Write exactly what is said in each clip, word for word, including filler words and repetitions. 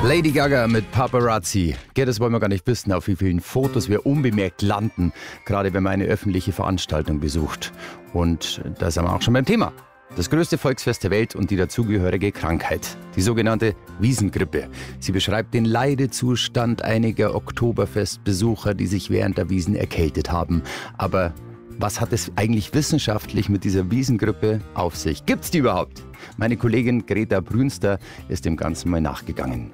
Lady Gaga mit Paparazzi. Gell, das wollen wir gar nicht wissen, auf wie vielen Fotos wir unbemerkt landen, gerade wenn man eine öffentliche Veranstaltung besucht. Und da sind wir auch schon beim Thema. Das größte Volksfest der Welt und die dazugehörige Krankheit, die sogenannte Wiesngrippe. Sie beschreibt den Leidezustand einiger Oktoberfestbesucher, die sich während der Wiesn erkältet haben. Aber was hat es eigentlich wissenschaftlich mit dieser Wiesngrippe auf sich? Gibt's die überhaupt? Meine Kollegin Greta Brünster ist dem Ganzen mal nachgegangen.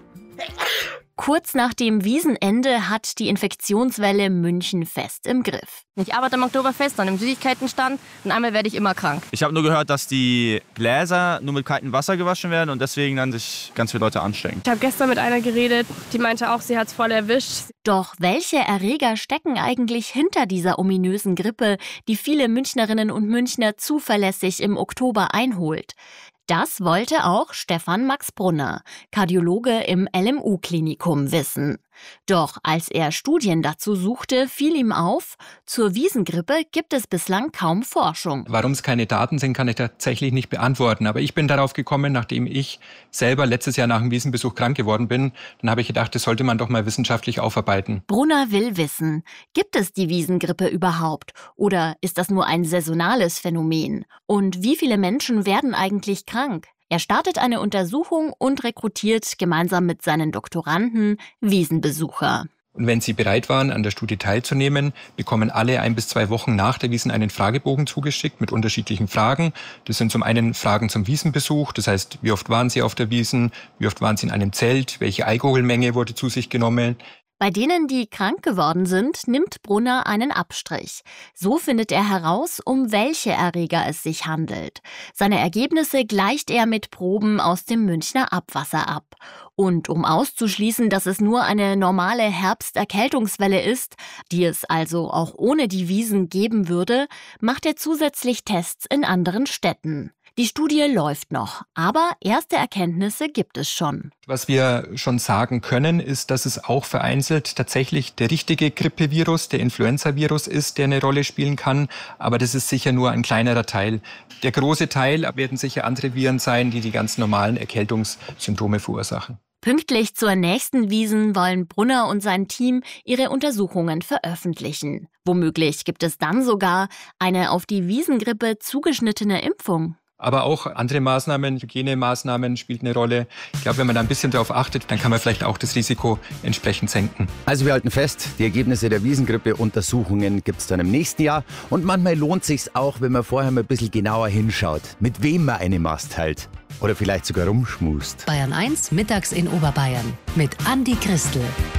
Kurz nach dem Wiesenende hat die Infektionswelle München fest im Griff. Ich arbeite am Oktoberfest, dann im Süßigkeitenstand und einmal werde ich immer krank. Ich habe nur gehört, dass die Gläser nur mit kaltem Wasser gewaschen werden und deswegen dann sich ganz viele Leute anstecken. Ich habe gestern mit einer geredet, die meinte auch, sie hat es voll erwischt. Doch welche Erreger stecken eigentlich hinter dieser ominösen Grippe, die viele Münchnerinnen und Münchner zuverlässig im Oktober einholt? Das wollte auch Stefan Max Brunner, Kardiologe im L M U-Klinikum, wissen. Doch als er Studien dazu suchte, fiel ihm auf, zur Wiesngrippe gibt es bislang kaum Forschung. Warum es keine Daten sind, kann ich tatsächlich nicht beantworten. Aber ich bin darauf gekommen, nachdem ich selber letztes Jahr nach einem Wiesenbesuch krank geworden bin. Dann habe ich gedacht, das sollte man doch mal wissenschaftlich aufarbeiten. Brunner will wissen, gibt es die Wiesngrippe überhaupt? Oder ist das nur ein saisonales Phänomen? Und wie viele Menschen werden eigentlich krank? Er startet eine Untersuchung und rekrutiert gemeinsam mit seinen Doktoranden Wiesenbesucher. Und wenn Sie bereit waren, an der Studie teilzunehmen, bekommen alle ein bis zwei Wochen nach der Wiesn einen Fragebogen zugeschickt mit unterschiedlichen Fragen. Das sind zum einen Fragen zum Wiesenbesuch, das heißt, wie oft waren Sie auf der Wiesn, wie oft waren Sie in einem Zelt, welche Alkoholmenge wurde zu sich genommen. Bei denen, die krank geworden sind, nimmt Brunner einen Abstrich. So findet er heraus, um welche Erreger es sich handelt. Seine Ergebnisse gleicht er mit Proben aus dem Münchner Abwasser ab. Und um auszuschließen, dass es nur eine normale Herbsterkältungswelle ist, die es also auch ohne die Wiesn geben würde, macht er zusätzlich Tests in anderen Städten. Die Studie läuft noch, aber erste Erkenntnisse gibt es schon. Was wir schon sagen können, ist, dass es auch vereinzelt tatsächlich der richtige Grippevirus, der Influenza-Virus ist, der eine Rolle spielen kann. Aber das ist sicher nur ein kleinerer Teil. Der große Teil werden sicher andere Viren sein, die die ganz normalen Erkältungssymptome verursachen. Pünktlich zur nächsten Wiesn wollen Brunner und sein Team ihre Untersuchungen veröffentlichen. Womöglich gibt es dann sogar eine auf die Wiesngrippe zugeschnittene Impfung. Aber auch andere Maßnahmen, Hygienemaßnahmen spielt eine Rolle. Ich glaube, wenn man da ein bisschen darauf achtet, dann kann man vielleicht auch das Risiko entsprechend senken. Also wir halten fest, die Ergebnisse der Wiesngrippe-Untersuchungen gibt es dann im nächsten Jahr. Und manchmal lohnt es sich auch, wenn man vorher mal ein bisschen genauer hinschaut, mit wem man eine Mast teilt. Oder vielleicht sogar rumschmust. Bayern eins, mittags in Oberbayern mit Andi Christel.